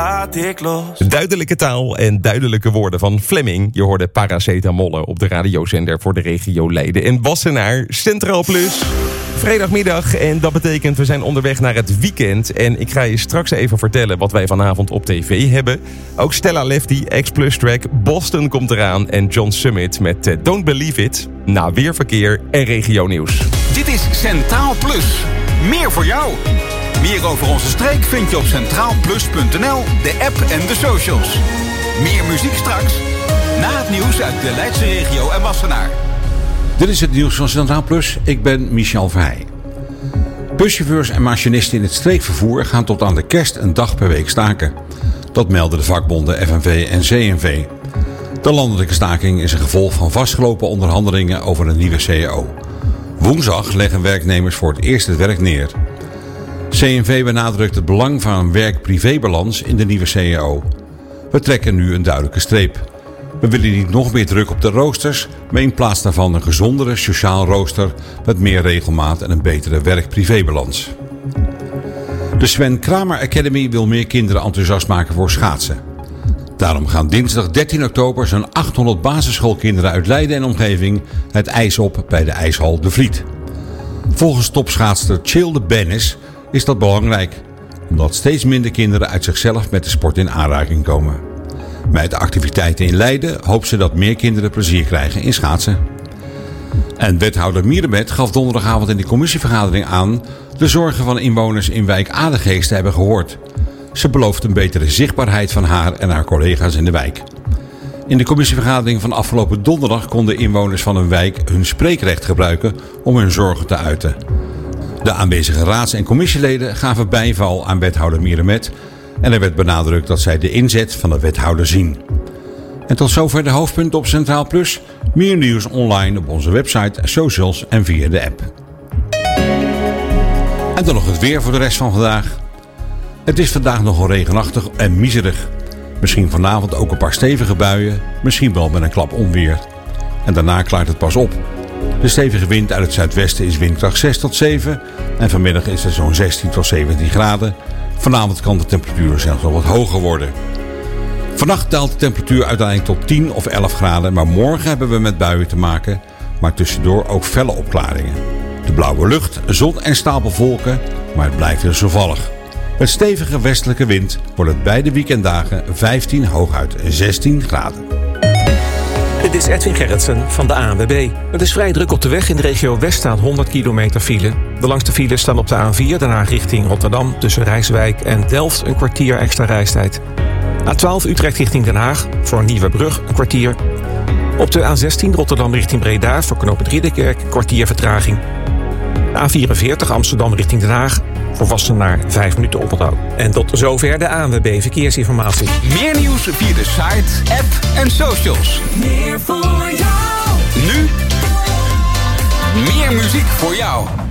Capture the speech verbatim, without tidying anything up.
Duidelijke taal en duidelijke woorden van Fleming. Je hoorde Paracetamol op de radiozender voor de regio Leiden en Wassenaar. Centraal Plus. Vrijdagmiddag en dat betekent we zijn onderweg naar het weekend. En ik ga je straks even vertellen wat wij vanavond op tv hebben. Ook Stella Lefty, X-Plus track, Boston komt eraan en John Summit met uh, Don't Believe It. Na weer verkeer en regio nieuws. Dit is Centraal Plus. Meer voor jou. Meer over onze streek vind je op centraal plus punt n l, de app en de socials. Meer muziek straks. Na het nieuws uit de Leidse regio en Wassenaar. Dit is het nieuws van Centraal Plus. Ik ben Michel Verheij. Buschauffeurs en machinisten in het streekvervoer gaan tot aan de kerst een dag per week staken. Dat melden de vakbonden F N V en C N V. De landelijke staking is een gevolg van vastgelopen onderhandelingen over een nieuwe C A O. Woensdag leggen werknemers voor het eerst het werk neer. C N V benadrukt het belang van een werk-privébalans in de nieuwe C A O. We trekken nu een duidelijke streep. We willen niet nog meer druk op de roosters, maar in plaats daarvan een gezondere sociaal rooster met meer regelmaat en een betere werk-privébalans. De Sven Kramer Academy wil meer kinderen enthousiast maken voor schaatsen. Daarom gaan dinsdag dertien oktober zo'n achthonderd basisschoolkinderen uit Leiden en omgeving het ijs op bij de ijshal De Vliet. Volgens topschaatster Childe Bennis is dat belangrijk, omdat steeds minder kinderen uit zichzelf met de sport in aanraking komen. Met de activiteiten in Leiden hoopt ze dat meer kinderen plezier krijgen in schaatsen. En wethouder Mierenmet gaf donderdagavond in de commissievergadering aan de zorgen van inwoners in wijk Adegeest te hebben gehoord. Ze belooft een betere zichtbaarheid van haar en haar collega's in de wijk. In de commissievergadering van afgelopen donderdag konden inwoners van een wijk hun spreekrecht gebruiken om hun zorgen te uiten. De aanwezige raads- en commissieleden gaven bijval aan wethouder Mierenmet en er werd benadrukt dat zij de inzet van de wethouder zien. En tot zover de hoofdpunten op Centraal Plus. Meer nieuws online op onze website, socials en via de app. En dan nog het weer voor de rest van vandaag. Het is vandaag nogal regenachtig en miserig. Misschien vanavond ook een paar stevige buien, misschien wel met een klap onweer. En daarna klaart het pas op. De stevige wind uit het zuidwesten is windkracht zes tot zeven en vanmiddag is het zo'n zestien tot zeventien graden. Vanavond kan de temperatuur zelfs nog wat hoger worden. Vannacht daalt de temperatuur uiteindelijk tot tien of elf graden, maar morgen hebben we met buien te maken, maar tussendoor ook felle opklaringen. De blauwe lucht, zon en stapelwolken, maar het blijft wisselvallig. Met stevige westelijke wind wordt het beide weekenddagen vijftien, hooguit zestien graden. Dit is Edwin Gerritsen van de A N W B. Het is vrij druk op de weg. In de regio West staat honderd kilometer file. De langste files staan op de A vier, daarna richting Rotterdam, tussen Rijswijk en Delft een kwartier extra reistijd. A twaalf Utrecht richting Den Haag, voor Nieuwebrug een kwartier. Op de A zestien Rotterdam richting Breda, voor knooppunt Ridderkerk, een kwartier vertraging. A vierenveertig Amsterdam richting Den Haag, voor Wassenaar vijf minuten oponthoud. En tot zover de A N W B Verkeersinformatie. Meer nieuws via de site, app en socials. Meer voor jou. Nu meer muziek voor jou.